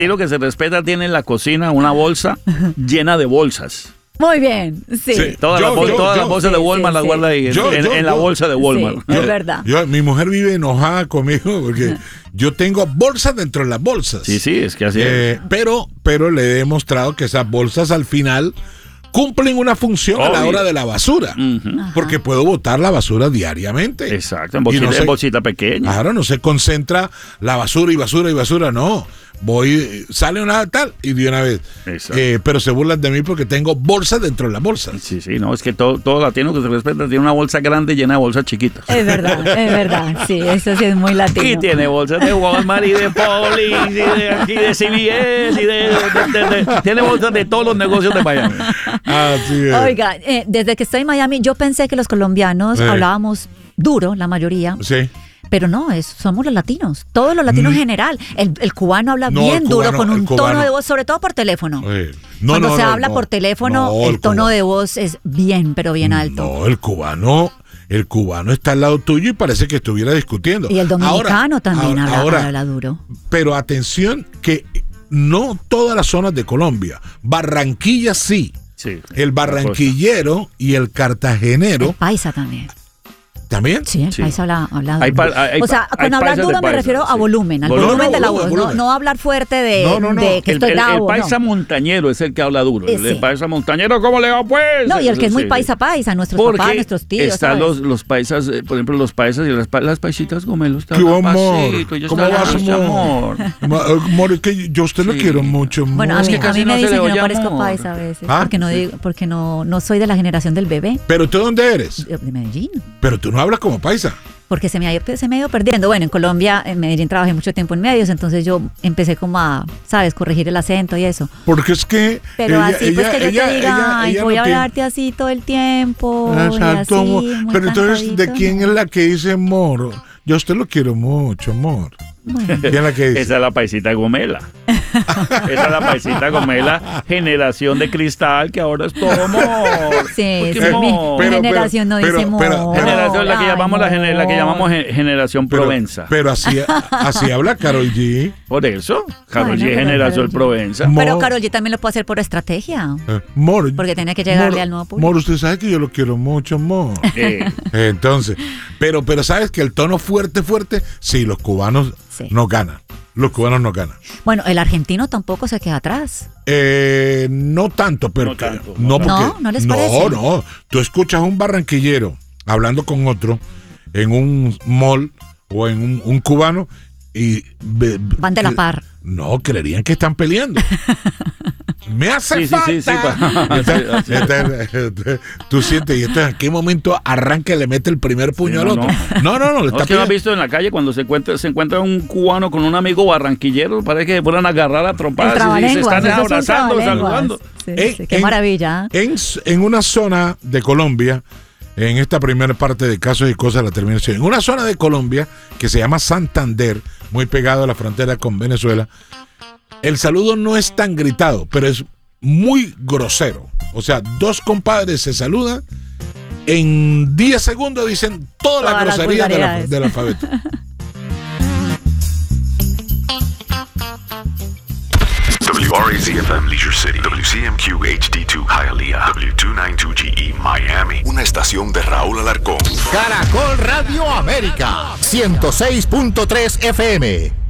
Lo que se respeta tiene en la cocina una bolsa llena de bolsas. Muy bien, sí. Todas las bolsas de Walmart las guarda ahí en la bolsa de Walmart. Sí, es verdad. Mi mujer vive enojada conmigo porque yo tengo bolsas dentro de las bolsas. Sí, es que así es. Pero le he demostrado que esas bolsas al final cumplen una función a la hora de la basura. Porque puedo botar la basura diariamente. Exacto, en bolsita pequeña. Claro, no se concentra la basura y basura, no. Sale una tal y de una vez. Pero se burlan de mí porque tengo bolsas dentro de las bolsas. Sí, no, es que todo latino que se respeta tiene una bolsa grande llena de bolsas chiquitas. Es verdad, sí, eso sí es muy latino. Y tiene bolsas de Walmart y de Publix y de CVS tiene bolsas de todos los negocios de Miami. Así es. Oiga, desde que estoy en Miami, yo pensé que los colombianos hablábamos duro, la mayoría. Sí. Pero no, somos los latinos, todos los latinos en general. El cubano habla bien duro, con un tono de voz, sobre todo por teléfono. Cuando se habla por teléfono, el tono de voz es bien, pero bien alto. No, el cubano está al lado tuyo y parece que estuviera discutiendo. Y el dominicano también habla duro. Pero atención que no todas las zonas de Colombia. Barranquilla sí. El barranquillero y el cartagenero. El paisa también. ¿También? Sí, el paisa habla o sea, cuando hablar duro me refiero a volumen, al volumen de la voz, no hablar fuerte de que estoy bravo. El paisa montañero es el que habla duro. El paisa montañero, ¿cómo le va pues? No, y el que es muy paisa, nuestros papás, nuestros tíos. Están los paisas, por ejemplo, los paisas y las paisitas gomelos. ¡Qué amor! ¿Cómo vas, amor? Amor, es que yo a usted lo quiero mucho, amor. Bueno, a mí me dicen que no parezco paisa a veces, porque no soy de la generación del bebé. ¿Pero tú dónde eres? De Medellín. Pero tú no hablas como paisa. Porque se me ha ido perdiendo. Bueno, en Colombia, en Medellín trabajé mucho tiempo en medios, entonces yo empecé como a, corregir el acento y eso. Porque es que... Pero así pues que yo te diga, voy a hablarte así todo el tiempo. Exacto, amor. Pero entonces, ¿de quién es la que dice amor? Yo a usted lo quiero mucho, amor. Bueno. ¿Quién es la que dice? Esa es la paisita gomela. Esa es la paisita gomela, generación de cristal, que ahora es todo amor. Sí, mi generación no dice amor. Generación, la que llamamos generación Provenza. Pero así habla Karol G. Por eso, Karol G es generación Provenza. Pero Karol G también lo puede hacer por estrategia. Porque tiene que llegarle al nuevo público. Amor, usted sabe que yo lo quiero mucho, amor. Entonces, pero sabes que el tono fuerte, sí, los cubanos no ganan. Los cubanos no ganan. Bueno, el argentino tampoco se queda atrás. No tanto, pero no les parece. No. Tú escuchas a un barranquillero hablando con otro en un mall o en un cubano y van de la par. No, creerían que están peleando. Me hace falta. Tú sientes, y en qué momento arranca y le mete el primer puño al otro. No. ¿No has visto en la calle cuando se encuentra un cubano con un amigo barranquillero? Parece que se fueran a agarrar a trompadas y se están abrazando, saludando. Sí, qué maravilla. En una zona de Colombia, en esta primera parte de Casos y Cosas, la terminación, en una zona de Colombia que se llama Santander, muy pegado a la frontera con Venezuela, el saludo no es tan gritado, pero es muy grosero. O sea, dos compadres se saludan, en 10 segundos dicen toda la grosería del alfabeto. WRAC-FM Leisure City, WCMQ HD2 Hialeah, W292GE Miami. Una estación de Raúl Alarcón. Caracol Radio América, 106.3 FM.